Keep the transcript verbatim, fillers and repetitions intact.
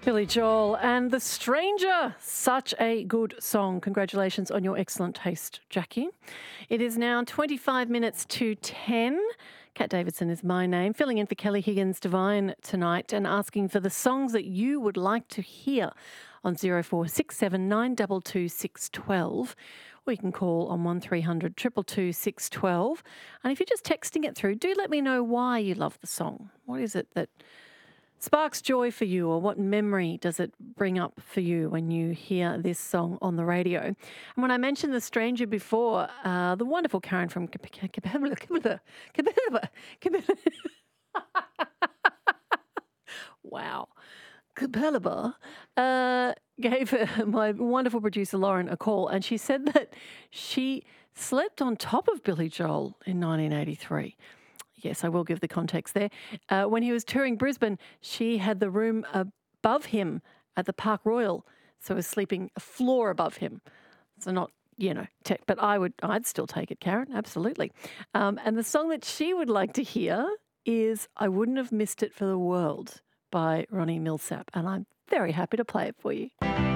Billy Joel and The Stranger. Such a good song. Congratulations on your excellent taste, Jackie. It is now twenty-five minutes to ten. Kat Davidson is my name, filling in for Kelly Higgins Divine tonight and asking for the songs that you would like to hear on zero four six seven nine two two six one two. Or you can call on one three hundred two two two six one two. And if you're just texting it through, do let me know why you love the song. What is it that sparks joy for you, or what memory does it bring up for you when you hear this song on the radio? And when I mentioned The Stranger before, uh, the wonderful Karen from wow, Capelaba, uh, gave uh, my wonderful producer Lauren a call, and she said that she slept on top of Billy Joel in nineteen eighty-three. Yes, I will give the context there. Uh, when he was touring Brisbane, she had the room above him at the Park Royal, so was sleeping a floor above him. So not, you know, tech, but I would, I'd still take it, Karen, absolutely. Um, and the song that she would like to hear is "I Wouldn't Have Missed It for the World" by Ronnie Milsap, and I'm very happy to play it for you.